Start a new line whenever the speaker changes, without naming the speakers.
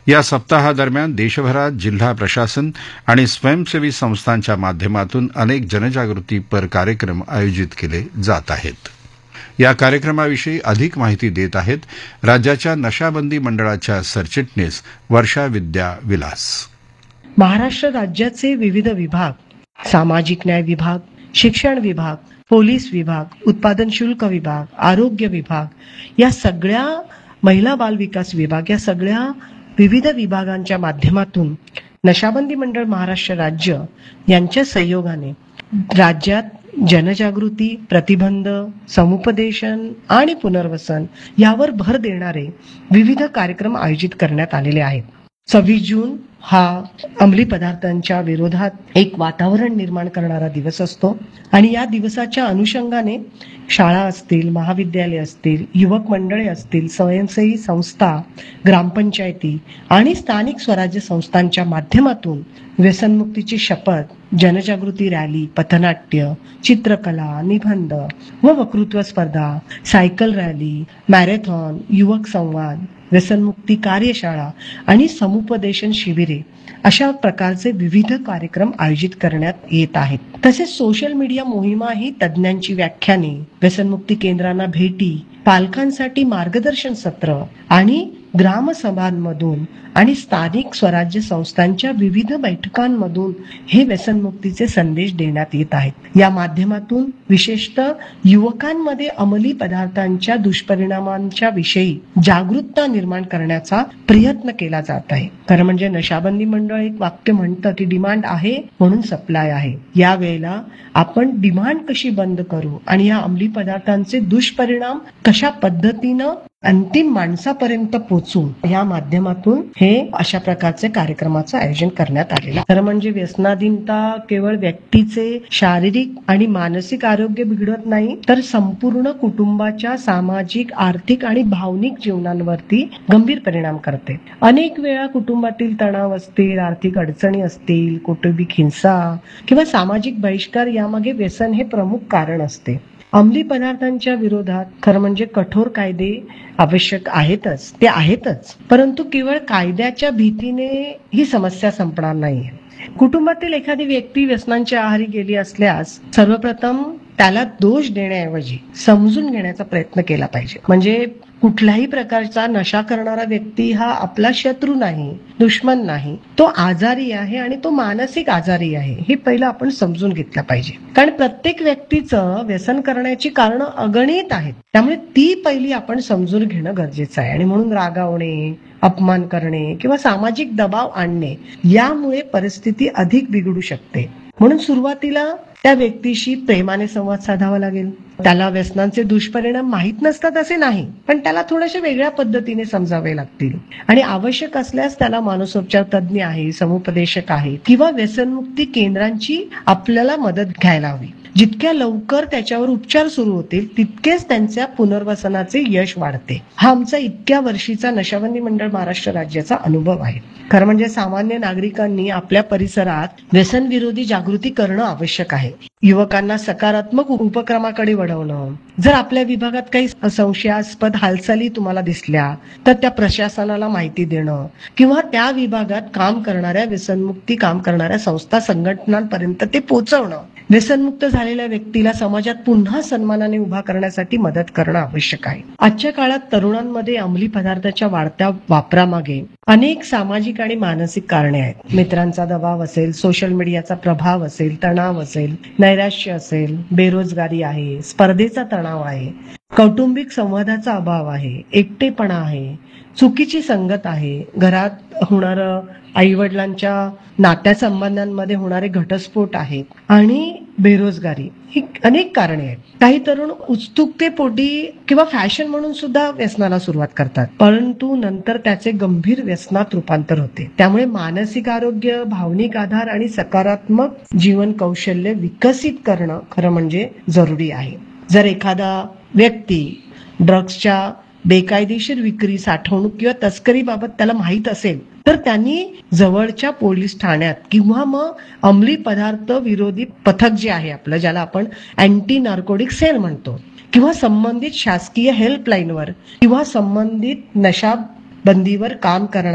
या सप्ताहादरम्यान देशभरात जिल्हा प्रशासन आणि स्वयंसेवी संस्थांच्या माध्यमातून अनेक जनजागृतीपर कार्यक्रम आयोजित केले जात आहेत. या कार्यक्रमाविषयी अधिक माहिती देत आहेत राज्याच्या नशाबंदी मंडळाच्या सरचिटणीस वर्षा विद्या विलास.
महाराष्ट्र राज्याचे विविध विभाग, सामाजिक न्याय विभाग, शिक्षण विभाग, पोलीस विभाग, उत्पादन शुल्क विभाग, आरोग्य विभाग, या सगळ्या महिला बाल विकास विभाग, या सगळ्या विविध विभागांच्या माध्यमातून नशाबंदी मंडळ महाराष्ट्र राज्य यांच्या सहयोगाने राज्यात जनजागृती, प्रतिबंध, समुपदेशन आणि पुनर्वसन यावर भर देणारे विविध कार्यक्रम आयोजित करण्यात आलेले आहेत. 26 जून हा अंमली पदार्थांच्या विरोधात एक वातावरण निर्माण करणारा दिवस असतो आणि या दिवसाच्या अनुषंगाने शाळा असतील, महाविद्यालय असतील, युवक मंडळे असतील, स्वयंसेवी संस्था, ग्रामपंचायती आणि स्थानिक स्वराज्य संस्थांच्या माध्यमातून व्यसनमुक्तीची शपथ, जनजागृती रॅली, पथनाट्य, चित्रकला, निबंध व वक्तृत्व स्पर्धा, सायकल रॅली, मॅरेथॉन, युवक संवाद, व्यसनमुक्ती कार्यशाळा आणि समुपदेशन शिबिरे अशा प्रकारचे विविध कार्यक्रम आयोजित करण्यात येत आहेत. तसेच सोशल मीडिया मोहिमाही, तज्ज्ञांची व्याख्याने, व्यसनमुक्ती केंद्रांना भेटी, पालकांसाठी मार्गदर्शन सत्र आणि ग्रामसभांमधून आणि स्थानिक स्वराज्य संस्थांच्या विविध बैठकांमधून हे व्यसनमुक्तीचे संदेश देण्यात येत आहेत. या माध्यमातून विशेषतः युवकांमध्ये अंमली पदार्थांच्या दुष्परिणामांच्या विषयी जागरूकता निर्माण करण्याचा प्रयत्न केला जात आहे. खरं म्हणजे नशाबंदी मंडळ एक वाक्य म्हणतं की डिमांड आहे म्हणून सप्लाय आहे. यावेळेला आपण डिमांड कशी बंद करू आणि या अंमली पदार्थांचे दुष्परिणाम कशा पद्धतीनं अंतिम माणसापर्यंत पोहोचू या माध्यमातून हे अशा प्रकारचे कार्यक्रमाचं आयोजन करण्यात आलेलं. खरं म्हणजे व्यसनाधीनता केवळ व्यक्तीचे शारीरिक आणि मानसिक आरोग्य बिघडत नाही, तर संपूर्ण कुटुंबाच्या सामाजिक, आर्थिक आणि भावनिक जीवनांवरती गंभीर परिणाम करते. अनेक वेळा कुटुंबातील तणाव असतील, आर्थिक अडचणी असतील, कौटुंबिक हिंसा किंवा सामाजिक बहिष्कार यामागे व्यसन हे प्रमुख कारण असते. अंमली पदार्थांच्या विरोधात खरं म्हणजे कठोर कायदे आवश्यक आहेतच, ते आहेतच, परंतु केवळ कायद्याच्या भीतीने ही समस्या संपणार नाहीये. कुटुंबातील एखादी व्यक्ती व्यसनांच्या आहारी गेली असल्यास सर्वप्रथम त्याला दोष देण्याऐवजी समजून घेण्याचा प्रयत्न केला पाहिजे. म्हणजे कुठल्याही प्रकारचा नशा करणारा व्यक्ती हा आपला शत्रू नाही, दुश्मन नाही, तो आजारी आहे आणि तो मानसिक आजारी आहे हे पहिलं आपण समजून घेतलं पाहिजे. कारण प्रत्येक व्यक्तीचं व्यसन करण्याची कारणं अगणित आहेत, त्यामुळे ती पहिली आपण समजून घेणं गरजेचं आहे. आणि म्हणून रागावणे, अपमान करणे किंवा सामाजिक दबाव आणणे यामुळे परिस्थिती अधिक बिघडू शकते. म्हणून सुरुवातीला त्या व्यक्तीशी प्रेमाने संवाद साधावा लागेल. त्याला व्यसनांचे दुष्परिणाम माहीत नसतात असे नाही, पण त्याला थोडेसे वेगळ्या पद्धतीने समजावे लागतील आणि आवश्यक असल्यास त्याला मानसोपचार तज्ज्ञ आहे, समुपदेशक आहे किंवा व्यसनमुक्ती केंद्रांची आपल्याला मदत घ्यायला हवी. जितक्या लवकर त्याच्यावर उपचार सुरू होतील तितकेच त्यांच्या पुनर्वसनाचे यश वाढते. हा आमचा इतक्या वर्षीचा नशाबंदी मंडळ महाराष्ट्र राज्याचा अनुभव आहे. खरं म्हणजे सामान्य नागरिकांनी आपल्या परिसरात व्यसन विरोधी जागृती करणं आवश्यक आहे. युवकांना सकारात्मक उपक्रमाकडे वळवणं. जर आपल्या विभागात काही संशयास्पद हालचाली तुम्हाला दिसल्या तर त्या प्रशासनाला माहिती देणं किंवा त्या विभागात काम करणाऱ्या, व्यसनमुक्ती काम करणाऱ्या संस्था, संघटनांपर्यंत ते पोहोचवणं. व्यसनमुक्त झालेल्या व्यक्तीला समाजात पुन्हा सन्मानाने उभा करण्यासाठी मदत करणं आवश्यक आहे. आजच्या काळात तरुणांमध्ये अंमली पदार्थाच्या वाढत्या वापरामागे अनेक सामाजिक आणि मानसिक कारणे आहेत. मित्रांचा दबाव असेल, सोशल मीडियाचा प्रभाव असेल, तणाव असेल, नैराश्य असेल, बेरोजगारी आहे, स्पर्धेचा तणाव आहे, कौटुंबिक संवादाचा अभाव आहे, एकटेपणा आहे, चुकीची संगत आहे, घरात होणारं आईवडिलांच्या नात्यासंबंधांमध्ये होणारे घटस्फोट आहेत आणि बेरोजगारी, ही अनेक कारणे आहेत. काही तरुण उत्सुकतेपोटी किंवा फॅशन म्हणून सुद्धा व्यसनाला सुरुवात करतात, परंतु नंतर त्याचे गंभीर व्यसनात रूपांतर होते. त्यामुळे मानसिक आरोग्य, भावनिक आधार आणि सकारात्मक जीवन कौशल्य विकसित करणं खरं म्हणजे जरुरी आहे. जर एखादा व्यक्ती ड्रग्सच्या बेकायदेशीर विक्री, साठवणूक किंवा तस्करीबाबत त्याला माहीत असेल तर त्यांनी जवळच्या पोलीस ठाण्यात किंवा मग अंमली पदार्थ विरोधी पथक जे आहे आपलं, ज्याला आपण अँटी नार्कोटिक सेल म्हणतो, किंवा संबंधित शासकीय हेल्पलाईनवर किंवा संबंधित नशाबंदीवर काम करणाऱ्या